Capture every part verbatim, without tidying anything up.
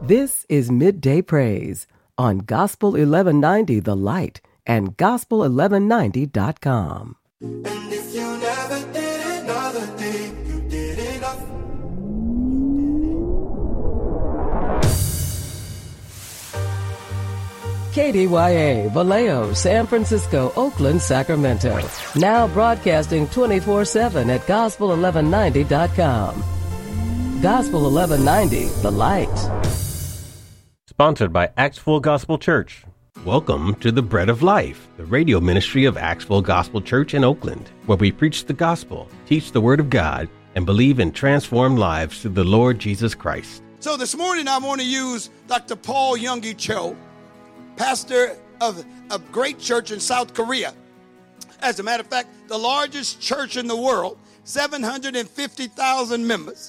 This is Midday Praise on Gospel eleven ninety The Light and gospel eleven ninety dot com. And if you never did another thing, you did enough. K D Y A, Vallejo, San Francisco, Oakland, Sacramento. Now broadcasting twenty-four seven at gospel eleven ninety dot com. Gospel eleven ninety, The Light. Sponsored by Axville Gospel Church. Welcome to the Bread of Life, the radio ministry of Axville Gospel Church in Oakland, where we preach the gospel, teach the Word of God, and believe in transformed lives through the Lord Jesus Christ. So this morning I want to use Doctor Paul Yonggi Cho, pastor of a great church in South Korea. As a matter of fact, the largest church in the world, seven hundred fifty thousand members.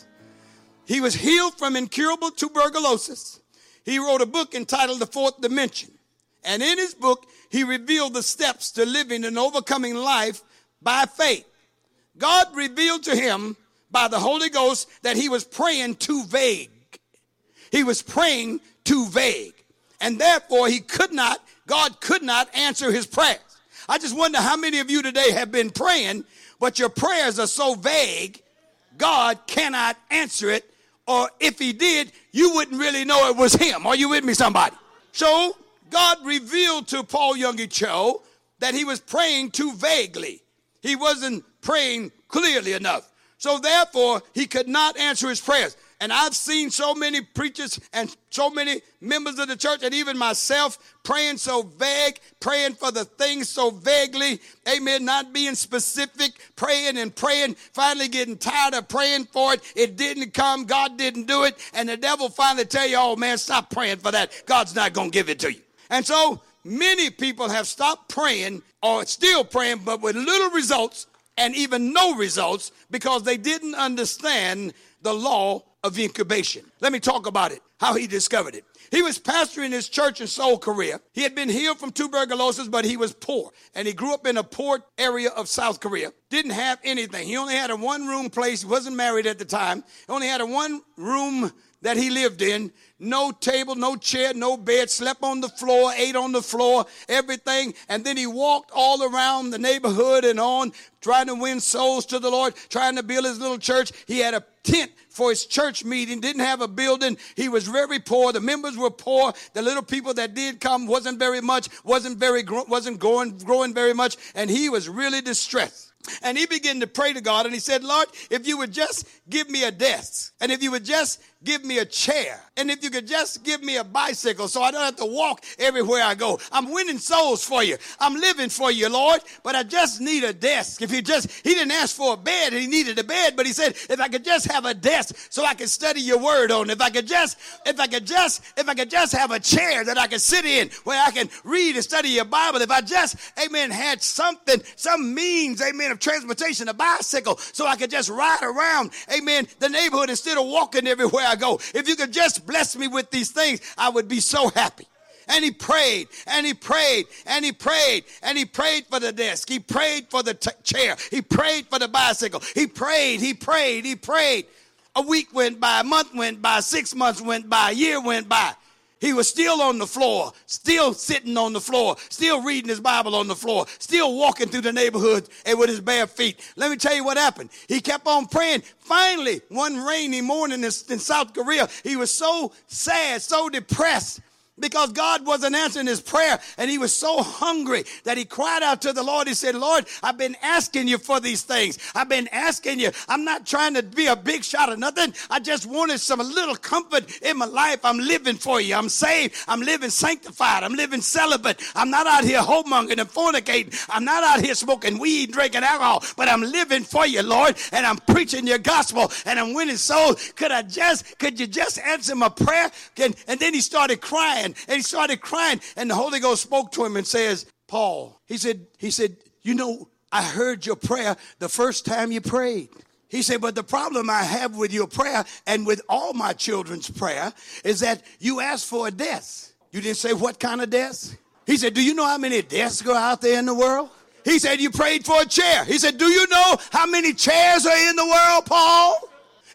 He was healed from incurable tuberculosis. He wrote a book entitled The Fourth Dimension. And in his book, he revealed the steps to living and overcoming life by faith. God revealed to him by the Holy Ghost that he was praying too vague. He was praying too vague. And therefore, he could not, God could not answer his prayers. I just wonder how many of you today have been praying, but your prayers are so vague, God cannot answer it. Or if he did, you wouldn't really know it was him. Are you with me, somebody? So God revealed to Paul Yonggi Cho that he was praying too vaguely. He wasn't praying clearly enough. So therefore, he could not answer his prayers. And I've seen so many preachers and so many members of the church and even myself praying so vague, praying for the things so vaguely, amen, not being specific, praying and praying, finally getting tired of praying for it. It didn't come. God didn't do it. And the devil finally tell you, oh, man, stop praying for that. God's not going to give it to you. And so many people have stopped praying or still praying, but with little results and even no results because they didn't understand the law of incubation. Let me talk about it, how he discovered it. He was pastoring his church in Seoul, Korea. He had been healed from tuberculosis, but he was poor. And he grew up in a poor area of South Korea. Didn't have anything. He only had a one-room place. He wasn't married at the time. He only had a one-room that he lived in. No table, no chair, no bed, slept on the floor, ate on the floor, everything. And then he walked all around the neighborhood and on, trying to win souls to the Lord, trying to build his little church. He had a tent for his church meeting, didn't have a building. He was very poor. The members were poor. The little people that did come wasn't very much, wasn't very, wasn't growing, growing very much. And he was really distressed. And he began to pray to God, and he said, Lord, if you would just give me a desk, and if you would just give me a chair, and if you could just give me a bicycle so I don't have to walk everywhere I go. I'm winning souls for you. I'm living for you, Lord, but I just need a desk. If he just, he didn't ask for a bed, he needed a bed, but he said, if I could just have a desk so I could study your word on, if I could just, if I could just, if I could just have a chair that I could sit in where I can read and study your Bible, if I just, amen, had something, some means, amen, of transportation, a bicycle, so I could just ride around, amen, the neighborhood instead of walking everywhere I go. If you could just bless me with these things, I would be so happy. And he prayed, and he prayed, and he prayed, and he prayed for the desk. He prayed for the t- chair. He prayed for the bicycle. He prayed, he prayed, he prayed. A week went by, a month went by, six months went by, a year went by. He was still on the floor, still sitting on the floor, still reading his Bible on the floor, still walking through the neighborhood and with his bare feet. Let me tell you what happened. He kept on praying. Finally, one rainy morning in, in South Korea, he was so sad, so depressed, because God wasn't answering his prayer, and he was so hungry that he cried out to the Lord. He said, Lord, I've been asking you for these things. I've been asking you. I'm not trying to be a big shot or nothing. I just wanted some little comfort in my life. I'm living for you. I'm saved. I'm living sanctified. I'm living celibate. I'm not out here homongering and fornicating. I'm not out here smoking weed, drinking alcohol, but I'm living for you, Lord, and I'm preaching your gospel, and I'm winning souls. Could I just, could you just answer my prayer? And, and then he started crying. And he started crying, and the Holy Ghost spoke to him and says, Paul, he said, he said, you know, I heard your prayer the first time you prayed. He said, but the problem I have with your prayer and with all my children's prayer is that you asked for a desk. You didn't say what kind of desk? He said, do you know how many desks are out there in the world? He said, you prayed for a chair. He said, do you know how many chairs are in the world, Paul?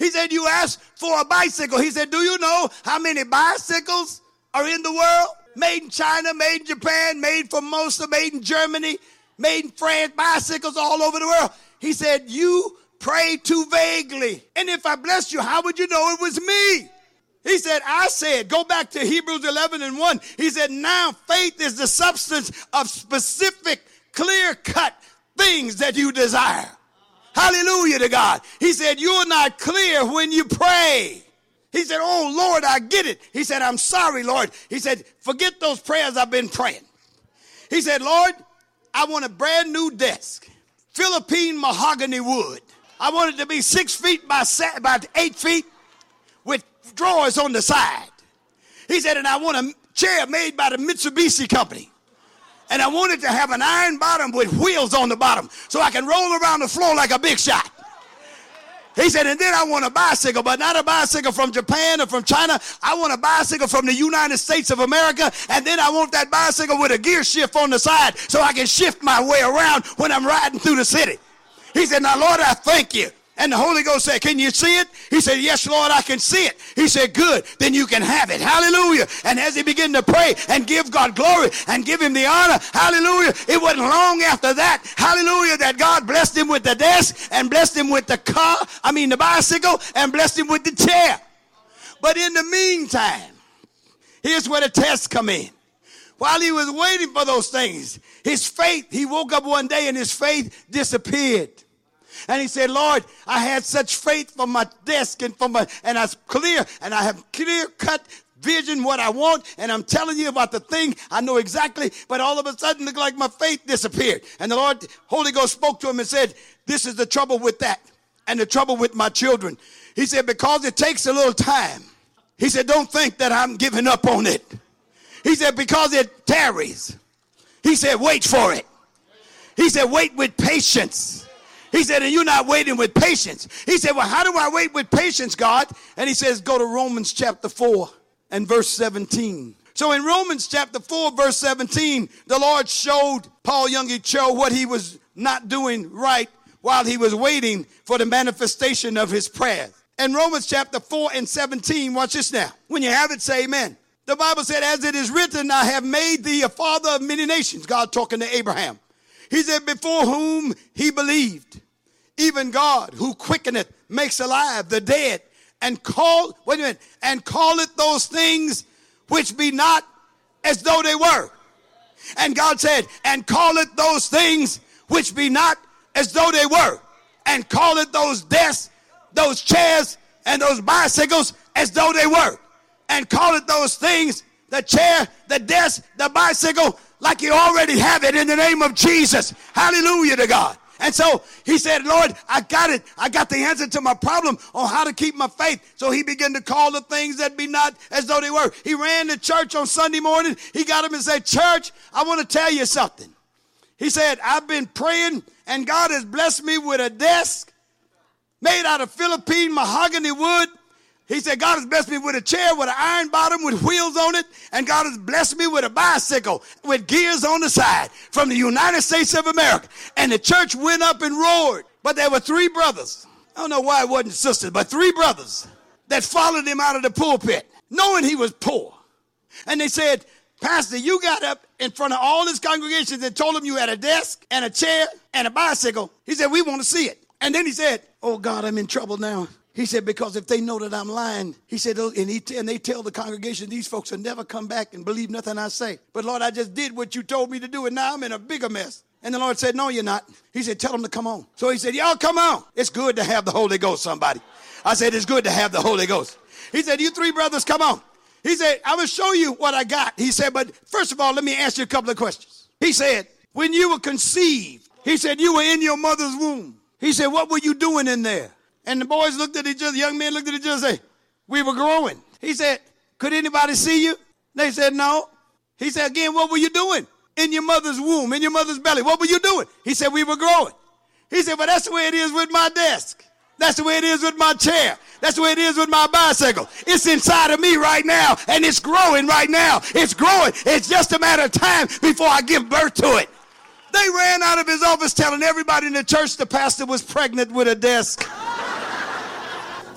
He said, you asked for a bicycle. He said, do you know how many bicycles are in the world? Made in China, made in Japan, made from Mosa, made in Germany, made in France, bicycles all over the world. He said, you pray too vaguely. And if I blessed you, how would you know it was me? He said, I said, go back to Hebrews eleven and one. He said, now faith is the substance of specific, clear-cut things that you desire. Hallelujah to God. He said, you're not clear when you pray. He said, oh, Lord, I get it. He said, I'm sorry, Lord. He said, forget those prayers I've been praying. He said, Lord, I want a brand new desk, Philippine mahogany wood. I want it to be six feet by, se- by eight feet with drawers on the side. He said, and I want a chair made by the Mitsubishi company. And I want it to have an iron bottom with wheels on the bottom so I can roll around the floor like a big shot. He said, and then I want a bicycle, but not a bicycle from Japan or from China. I want a bicycle from the United States of America, and then I want that bicycle with a gear shift on the side so I can shift my way around when I'm riding through the city. He said, now, Lord, I thank you. And the Holy Ghost said, can you see it? He said, yes, Lord, I can see it. He said, good, then you can have it. Hallelujah. And as he began to pray and give God glory and give him the honor, hallelujah, it wasn't long after that, hallelujah, that God blessed him with the desk and blessed him with the car, I mean the bicycle, and blessed him with the chair. But in the meantime, here's where the tests come in. While he was waiting for those things, his faith, he woke up one day and his faith disappeared. And he said, Lord, I had such faith for my desk and for my, and I was clear, and I have clear cut vision what I want, and I'm telling you about the thing I know exactly, but all of a sudden it looked like my faith disappeared. And the Lord, Holy Ghost spoke to him and said, this is the trouble with that and the trouble with my children. He said, because it takes a little time. He said, don't think that I'm giving up on it. He said, because it tarries. He said, wait for it. He said, wait with patience. He said, and you're not waiting with patience. He said, well, how do I wait with patience, God? And he says, go to Romans chapter four and verse seventeen. So in Romans chapter four, verse seventeen, the Lord showed Paul Yonggi Cho what he was not doing right while he was waiting for the manifestation of his prayers. In Romans chapter four and seventeen, watch this now. When you have it, say amen. The Bible said, as it is written, I have made thee a father of many nations. God talking to Abraham. He said, before whom he believed, even God who quickeneth, makes alive the dead, and call, wait a minute, and calleth those things which be not as though they were. And God said, and calleth those things which be not as though they were. And calleth those desks, those chairs, and those bicycles as though they were. And calleth those things, the chair, the desk, the bicycle, like you already have it in the name of Jesus. Hallelujah to God. And so he said, Lord, I got it. I got the answer to my problem on how to keep my faith. So he began to call the things that be not as though they were. He ran to church on Sunday morning. He got him and said, church, I want to tell you something. He said, I've been praying and God has blessed me with a desk made out of Philippine mahogany wood. He said, God has blessed me with a chair with an iron bottom with wheels on it. And God has blessed me with a bicycle with gears on the side from the United States of America. And the church went up and roared. But there were three brothers. I don't know why it wasn't sisters, but three brothers that followed him out of the pulpit, knowing he was poor. And they said, Pastor, you got up in front of all his congregations and told him you had a desk and a chair and a bicycle. He said, we want to see it. And then he said, oh, God, I'm in trouble now. He said, because if they know that I'm lying, he said, and, he, and they tell the congregation, these folks will never come back and believe nothing I say. But Lord, I just did what you told me to do, and now I'm in a bigger mess. And the Lord said, no, you're not. He said, tell them to come on. So he said, y'all come on. It's good to have the Holy Ghost, somebody. I said, it's good to have the Holy Ghost. He said, you three brothers, come on. He said, I will show you what I got. He said, but first of all, let me ask you a couple of questions. He said, when you were conceived, he said, you were in your mother's womb. He said, what were you doing in there? And the boys looked at each other, young men looked at each other and said, we were growing. He said, could anybody see you? They said, no. He said, again, what were you doing? In your mother's womb, in your mother's belly. What were you doing? He said, we were growing. He said, well, that's the way it is with my desk. That's the way it is with my chair. That's the way it is with my bicycle. It's inside of me right now, and it's growing right now. It's growing. It's just a matter of time before I give birth to it. They ran out of his office telling everybody in the church the pastor was pregnant with a desk.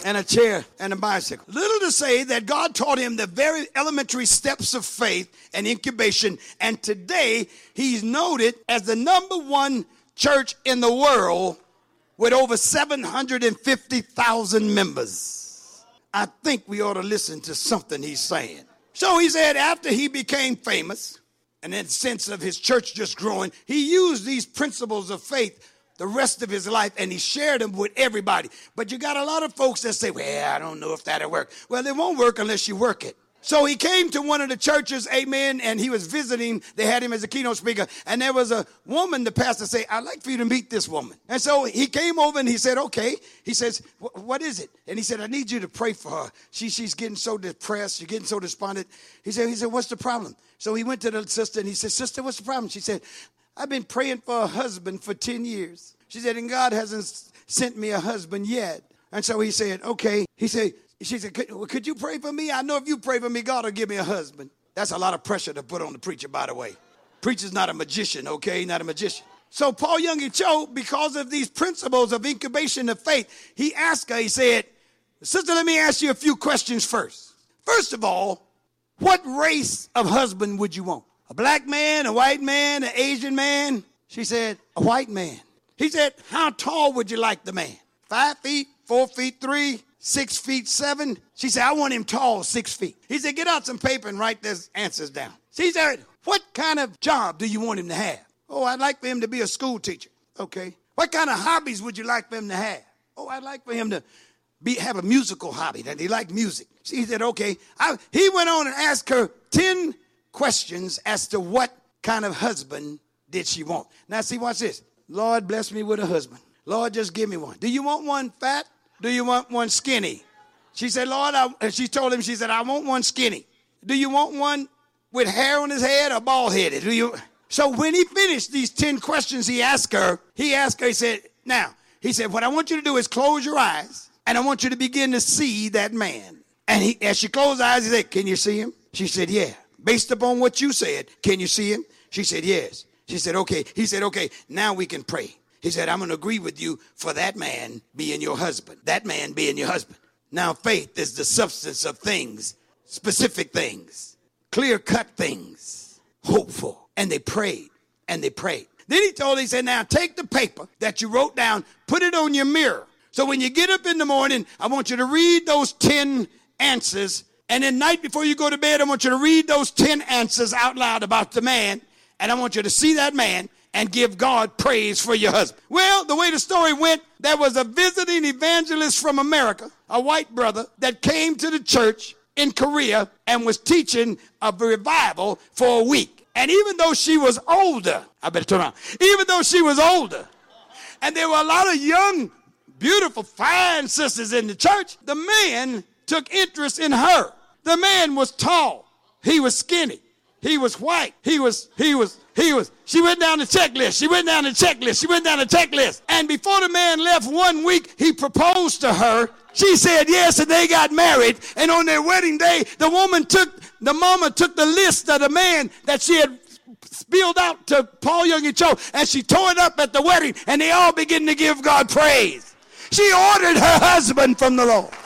and a chair and a bicycle. Little to say that God taught him the very elementary steps of faith and incubation. And today he's noted as the number one church in the world with over seven hundred fifty thousand members. I think we ought to listen to something he's saying. So he said after he became famous, and in the sense of his church just growing, he used these principles of faith the rest of his life, and he shared them with everybody. But you got a lot of folks that say, well, I don't know if that'll work. Well, it won't work unless you work it. So he came to one of the churches, amen, and he was visiting. They had him as a keynote speaker, and there was a woman, the pastor said, I'd like for you to meet this woman. And so he came over and he said, okay. He says, what is it? And he said, I need you to pray for her. She, she's getting so depressed. She's getting so despondent. He said, he said, what's the problem? So he went to the sister and he said, sister, what's the problem? She said, I've been praying for a husband for ten years. She said, and God hasn't sent me a husband yet. And so he said, okay. He said, she said, could, could you pray for me? I know if you pray for me, God will give me a husband. That's a lot of pressure to put on the preacher, by the way. Preacher's not a magician, okay? Not a magician. So Paul Yonggi Cho, because of these principles of incubation of faith, he asked her, he said, sister, let me ask you a few questions first. First of all, what race of husband would you want? A black man, a white man, an Asian man? She said, a white man. He said, how tall would you like the man? Five feet, four feet, three, six feet, seven? She said, I want him tall, six feet. He said, get out some paper and write those answers down. She said, what kind of job do you want him to have? Oh, I'd like for him to be a school teacher. Okay. What kind of hobbies would you like for him to have? Oh, I'd like for him to be have a musical hobby, that he liked music. She said, okay. I, he went on and asked her ten questions as to what kind of husband did she want. Now, see, watch this. Lord, bless me with a husband. Lord, just give me one. Do you want one fat? Do you want one skinny? She said, Lord, I, and she told him, she said, I want one skinny. Do you want one with hair on his head or bald-headed? Do you? So when he finished these ten questions he asked her, he asked her, he said, now, he said, what I want you to do is close your eyes, and I want you to begin to see that man. And he, as she closed her eyes, he said, can you see him? She said, yeah. Based upon what you said, can you see him? She said, yes. She said, okay. He said, okay, now we can pray. He said, I'm going to agree with you for that man being your husband. That man being your husband. Now, faith is the substance of things, specific things, clear-cut things, hopeful. And they prayed, and they prayed. Then he told her, he said, now take the paper that you wrote down, put it on your mirror. So when you get up in the morning, I want you to read those ten answers. And then night before you go to bed, I want you to read those ten answers out loud about the man. And I want you to see that man and give God praise for your husband. Well, the way the story went, there was a visiting evangelist from America, a white brother, that came to the church in Korea and was teaching a revival for a week. And even though she was older, I better turn around, even though she was older, and there were a lot of young, beautiful, fine sisters in the church, the man took interest in her. The man was tall. He was skinny. He was white. He was, he was, he was. She went down the checklist. She went down the checklist. She went down the checklist. And before the man left one week, he proposed to her. She said yes, and they got married. And on their wedding day, the woman took, the mama took the list of the man that she had spilled out to Paul Yonggi Cho, and she tore it up at the wedding, and they all began to give God praise. She ordered her husband from the Lord.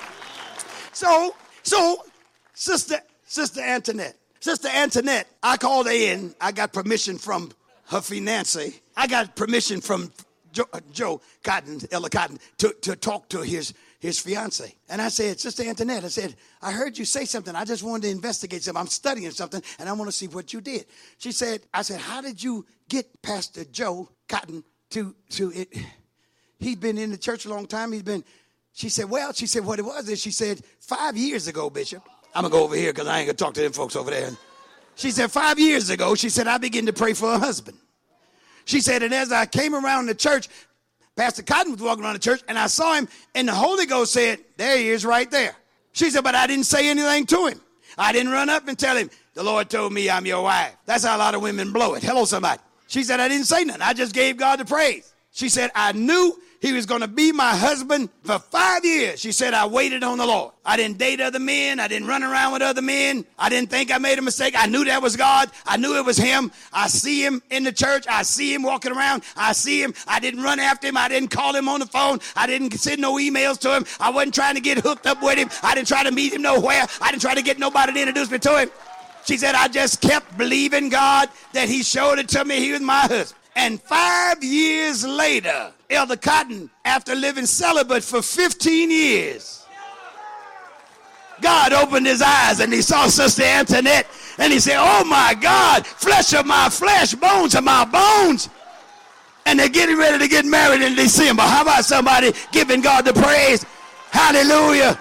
So, so, Sister, Sister Antoinette, Sister Antoinette, I called her in. I got permission from her fiancé. I got permission from Joe, uh, Joe Cotton, Ella Cotton, to, to talk to his, his fiancé. And I said, Sister Antoinette, I said, I heard you say something. I just wanted to investigate something. I'm studying something, and I want to see what you did. She said, I said, how did you get Pastor Joe Cotton to, to it? He'd been in the church a long time. He's been, she said, well, she said, what it was is, she said, five years ago, Bishop, I'm going to go over here because I ain't going to talk to them folks over there. She said, five years ago, she said, I began to pray for her husband. She said, and as I came around the church, Pastor Cotton was walking around the church, and I saw him, and the Holy Ghost said, there he is right there. She said, but I didn't say anything to him. I didn't run up and tell him, the Lord told me I'm your wife. That's how a lot of women blow it. Hello, somebody. She said, I didn't say nothing. I just gave God the praise. She said, I knew he was going to be my husband for five years. She said, I waited on the Lord. I didn't date other men. I didn't run around with other men. I didn't think I made a mistake. I knew that was God. I knew it was him. I see him in the church. I see him walking around. I see him. I didn't run after him. I didn't call him on the phone. I didn't send no emails to him. I wasn't trying to get hooked up with him. I didn't try to meet him nowhere. I didn't try to get nobody to introduce me to him. She said, I just kept believing God that he showed it to me. He was my husband. And five years later, Elder Cotton, after living celibate for fifteen years, God opened his eyes and he saw Sister Antoinette and he said, oh my God, flesh of my flesh, bones of my bones. And they're getting ready to get married in December. How about somebody giving God the praise? Hallelujah.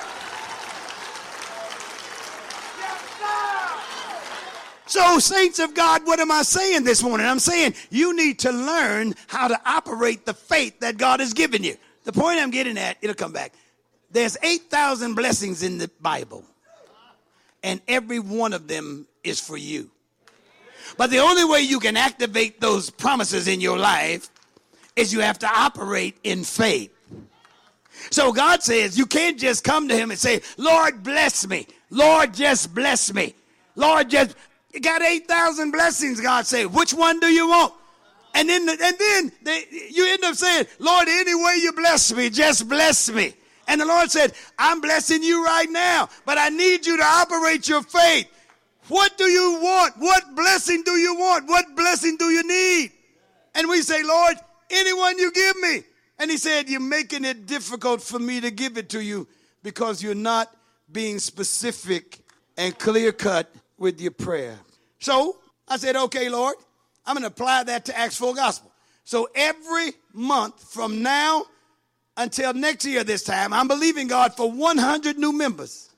So, saints of God, what am I saying this morning? I'm saying you need to learn how to operate the faith that God has given you. The point I'm getting at, it'll come back. There's eight thousand blessings in the Bible, and every one of them is for you. But the only way you can activate those promises in your life is you have to operate in faith. So God says you can't just come to him and say, Lord, bless me. Lord, just bless me. Lord, just... You got eight thousand blessings, God said. Which one do you want? And then, and then they, you end up saying, Lord, any way you bless me, just bless me. And the Lord said, I'm blessing you right now, but I need you to operate your faith. What do you want? What blessing do you want? What blessing do you need? And we say, Lord, anyone you give me. And he said, you're making it difficult for me to give it to you because you're not being specific and clear-cut with your prayer. So I said, okay, Lord, I'm going to apply that to Acts Full Gospel. So every month from now until next year this time, I'm believing God for one hundred new members.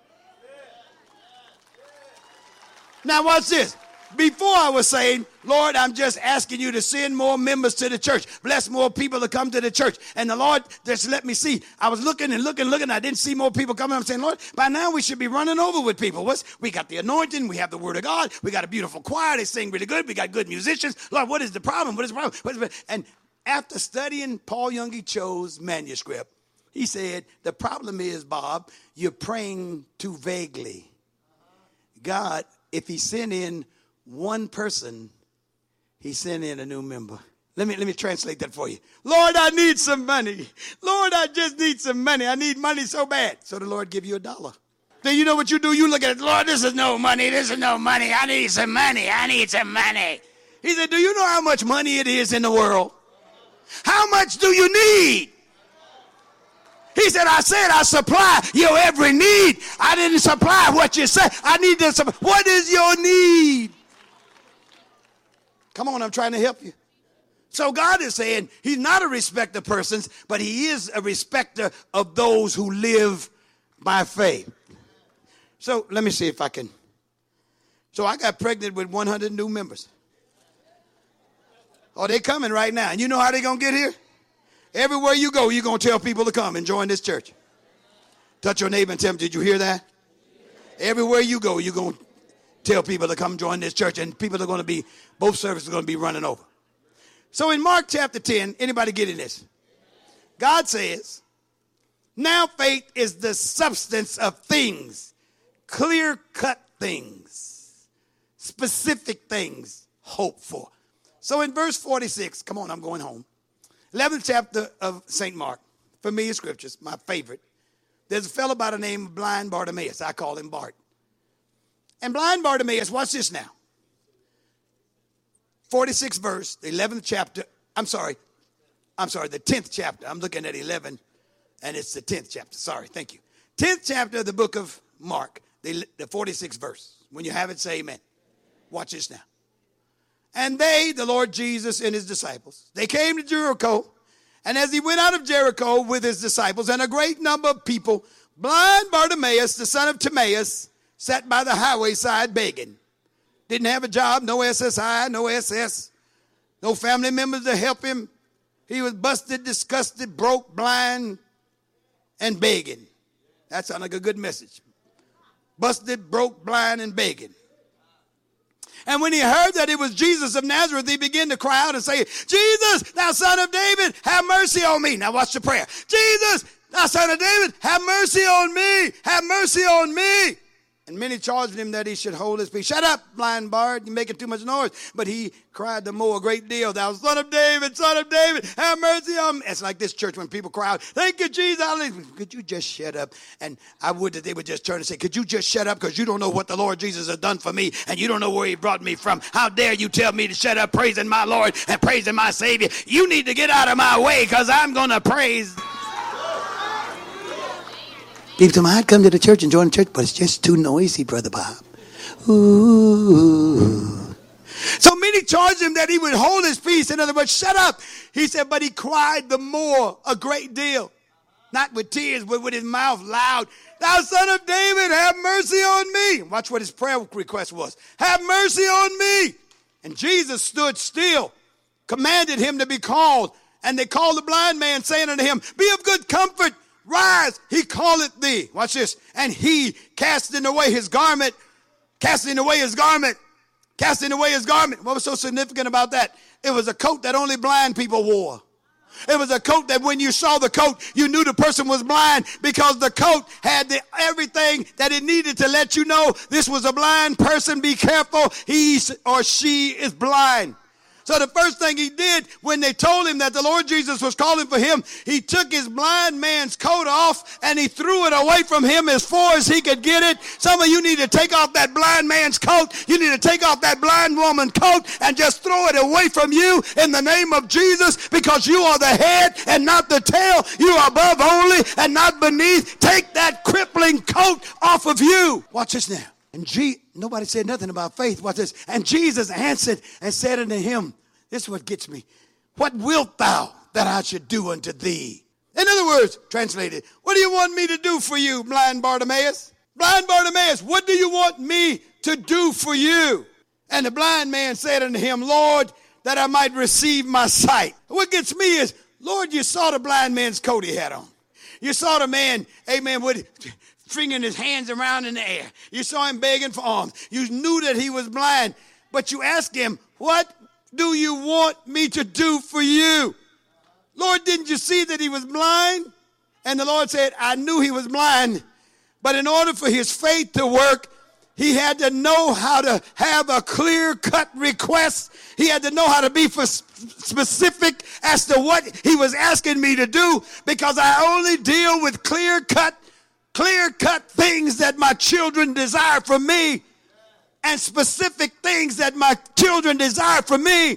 Now watch this. Before I was saying, Lord, I'm just asking you to send more members to the church. Bless more people to come to the church. And the Lord just let me see. I was looking and looking and looking. I didn't see more people coming. I'm saying, Lord, by now we should be running over with people. What's, we got the anointing. We have the word of God. We got a beautiful choir. They sing really good. We got good musicians. Lord, what is the problem? What is the problem? What is the, and after studying Paul Youngie Cho's manuscript, he said, the problem is, Bob, you're praying too vaguely. God, if he sent in one person, he sent in a new member. Let me let me translate that for you. Lord, I need some money. Lord, I just need some money. I need money so bad. So the Lord give you a dollar. Then you know what you do? You look at it. Lord, this is no money. This is no money. I need some money. I need some money. He said, do you know how much money it is in the world? How much do you need? He said, I said I supply your every need. I didn't supply what you said. I need to supply. What is your need? Come on, I'm trying to help you. So God is saying he's not a respecter of persons, but he is a respecter of those who live by faith. So let me see if I can. So I got pregnant with one hundred new members. Oh, they're coming right now. And you know how they're going to get here? Everywhere you go, you're going to tell people to come and join this church. Touch your neighbor and tell them, did you hear that? Everywhere you go, you're going to tell people to come join this church, and people are going to be, both services are going to be running over. So in Mark chapter ten, anybody getting this? God says, now faith is the substance of things, clear-cut things, specific things, hope for. So in verse forty-six, come on, I'm going home. eleventh chapter of Saint Mark, familiar scriptures, my favorite. There's a fellow by the name of blind Bartimaeus. I call him Bart. And blind Bartimaeus, watch this now. forty-sixth verse, the eleventh chapter. I'm sorry. I'm sorry, the tenth chapter. I'm looking at eleven, and it's the tenth chapter. Sorry, thank you. tenth chapter of the book of Mark, the, the forty-sixth verse. When you have it, say amen. Watch this now. And they, the Lord Jesus and his disciples, they came to Jericho. And as he went out of Jericho with his disciples and a great number of people, blind Bartimaeus, the son of Timaeus, sat by the highway side begging. Didn't have a job, no S S I, no S S, no family members to help him. He was busted, disgusted, broke, blind, and begging. That sounds like a good message. Busted, broke, blind, and begging. And when he heard that it was Jesus of Nazareth, he began to cry out and say, Jesus, thou son of David, have mercy on me. Now watch the prayer. Jesus, thou son of David, have mercy on me. Have mercy on me. And many charged him that he should hold his peace. Shut up, blind Bard, you're making too much noise. But he cried the more a great deal, thou son of David, son of David, have mercy on me. It's like this church when people cry out, thank you, Jesus. Could you just shut up? And I would that they would just turn and say, could you just shut up? Because you don't know what the Lord Jesus has done for me, and you don't know where he brought me from. How dare you tell me to shut up praising my Lord and praising my Savior? You need to get out of my way, because I'm going to praise. People tell me, I'd come to the church and join the church, but it's just too noisy, Brother Bob. Ooh. So many charged him that he would hold his peace. In other words, shut up. He said, but he cried the more a great deal. Not with tears, but with his mouth loud. Thou son of David, have mercy on me. Watch what his prayer request was. Have mercy on me. And Jesus stood still, commanded him to be called. And they called the blind man, saying unto him, be of good comfort. Rise, he calleth thee. Watch this. And he, casting away his garment, casting away his garment, casting away his garment. What was so significant about that? It was a coat that only blind people wore. It was a coat that when you saw the coat, you knew the person was blind, because the coat had the, everything that it needed to let you know this was a blind person. Be careful, he or she is blind. So the first thing he did when they told him that the Lord Jesus was calling for him, he took his blind man's coat off and he threw it away from him as far as he could get it. Some of you need to take off that blind man's coat. You need to take off that blind woman's coat and just throw it away from you in the name of Jesus, because you are the head and not the tail. You are above only and not beneath. Take that crippling coat off of you. Watch this now. And G, nobody said nothing about faith. Watch this. And Jesus answered and said unto him, this is what gets me. What wilt thou that I should do unto thee? In other words, translated, what do you want me to do for you, blind Bartimaeus? Blind Bartimaeus, what do you want me to do for you? And the blind man said unto him, Lord, that I might receive my sight. What gets me is, Lord, you saw the blind man's coat he had on. You saw the man, amen, with flinging his hands around in the air. You saw him begging for alms. You knew that he was blind, but you asked him, what do you want me to do for you? Lord, didn't you see that he was blind? And the Lord said, I knew he was blind, but in order for his faith to work, he had to know how to have a clear-cut request. He had to know how to be for specific as to what he was asking me to do, because I only deal with clear-cut clear-cut things that my children desire from me, and specific things that my children desire from me.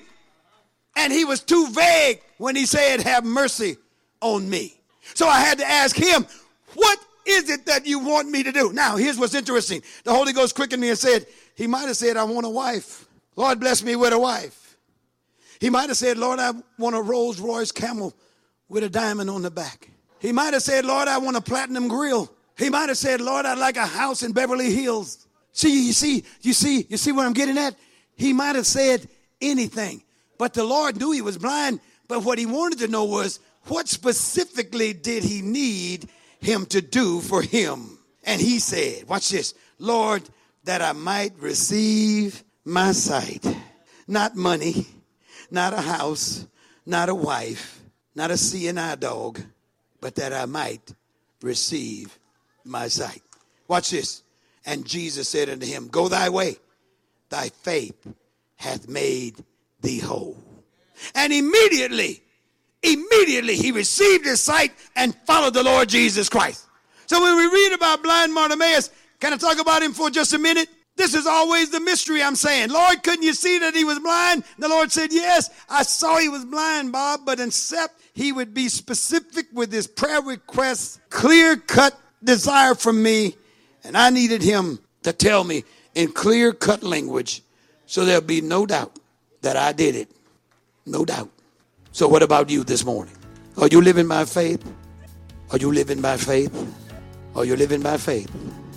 And he was too vague when he said, have mercy on me. So I had to ask him, what is it that you want me to do? Now, here's what's interesting. The Holy Ghost quickened me and said, he might have said, I want a wife. Lord, bless me with a wife. He might have said, Lord, I want a Rolls Royce Camel with a diamond on the back. He might have said, Lord, I want a platinum grill. He might have said, Lord, I'd like a house in Beverly Hills. See, you see, you see, you see what I'm getting at? He might have said anything, but the Lord knew he was blind. But what he wanted to know was, what specifically did he need him to do for him? And he said, watch this, Lord, that I might receive my sight. Not money, not a house, not a wife, not a C N I dog, but that I might receive my sight. Watch this. And Jesus said unto him, go thy way, thy faith hath made thee whole. And immediately, immediately he received his sight and followed the Lord Jesus Christ. So when we read about blind Bartimaeus, can I talk about him for just a minute? This is always the mystery I'm saying. Lord, couldn't you see that he was blind? The Lord said, yes, I saw he was blind, Bob, but except he would be specific with his prayer requests, clear-cut desire from me, and I needed him to tell me in clear-cut language so there'll be no doubt that I did it. No doubt. So what about you this morning? Are you living by faith? Are you living by faith? Are you living by faith?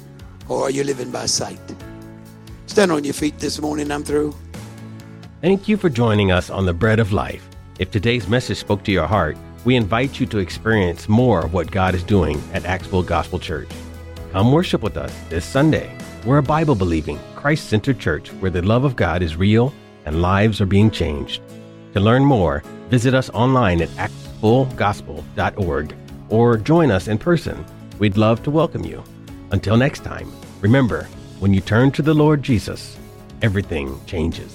Or are you living by sight? Stand on your feet this morning. I'm through. Thank you for joining us on The Bread of Life. If today's message spoke to your heart, we invite you to experience more of what God is doing at Axville Gospel Church. Come worship with us this Sunday. We're a Bible-believing, Christ Christ-centered church where the love of God is real and lives are being changed. To learn more, visit us online at acts full gospel dot org or join us in person. We'd love to welcome you. Until next time, remember, when you turn to the Lord Jesus, everything changes.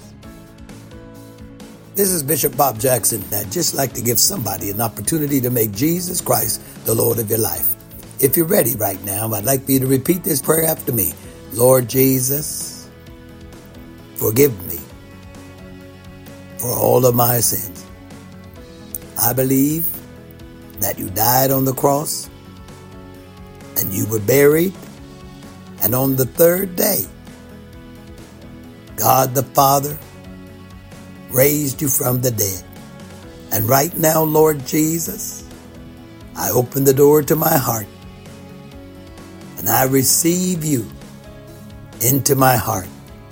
This is Bishop Bob Jackson. I'd just like to give somebody an opportunity to make Jesus Christ the Lord of your life. If you're ready right now, I'd like for you to repeat this prayer after me. Lord Jesus, forgive me for all of my sins. I believe that you died on the cross and you were buried, and on the third day, God the Father raised you from the dead. And right now, Lord Jesus, I open the door to my heart and I receive you into my heart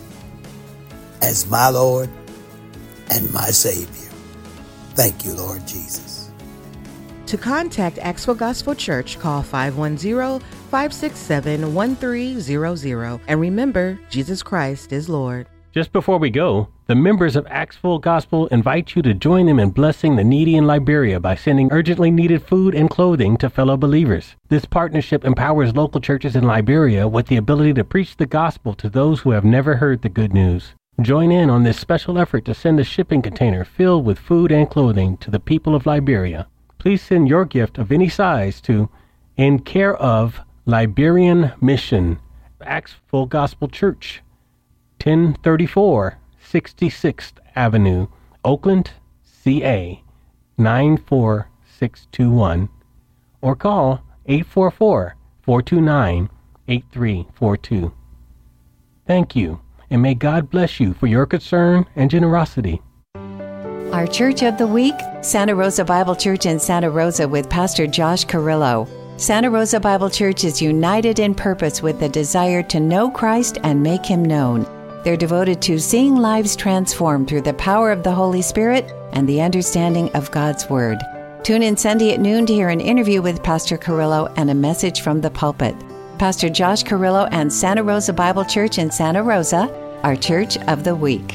as my Lord and my Savior. Thank you, Lord Jesus. To contact Axwell Gospel Church, call five one zero, five six seven, one three zero zero. And remember, Jesus Christ is Lord. Just before we go, the members of Axwell Gospel invite you to join them in blessing the needy in Liberia by sending urgently needed food and clothing to fellow believers. This partnership empowers local churches in Liberia with the ability to preach the gospel to those who have never heard the good news. Join in on this special effort to send a shipping container filled with food and clothing to the people of Liberia. Please send your gift of any size to In Care of Liberian Mission, Axwell Gospel Church, ten thirty-four sixty-sixth Avenue, Oakland, C A nine four six two one, or call eight four four, four two nine, eight three four two. Thank you, and may God bless you for your concern and generosity. Our Church of the Week, Santa Rosa Bible Church in Santa Rosa with Pastor Josh Carrillo. Santa Rosa Bible Church is united in purpose with the desire to know Christ and make Him known. They're devoted to seeing lives transformed through the power of the Holy Spirit and the understanding of God's Word. Tune in Sunday at noon to hear an interview with Pastor Carrillo and a message from the pulpit. Pastor Josh Carrillo and Santa Rosa Bible Church in Santa Rosa, our Church of the Week.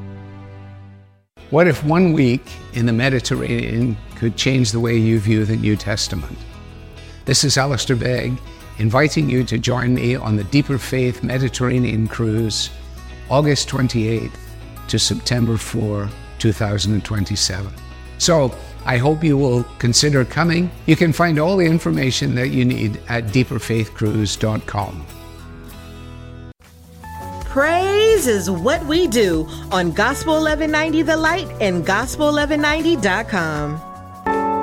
What if one week in the Mediterranean could change the way you view the New Testament? This is Alistair Begg, inviting you to join me on the Deeper Faith Mediterranean Cruise, August twenty-eighth to September fourth, two thousand twenty-seven. So, I hope you will consider coming. You can find all the information that you need at deeper faith cruise dot com. Praise is what we do on Gospel eleven ninety The Light and gospel eleven ninety dot com.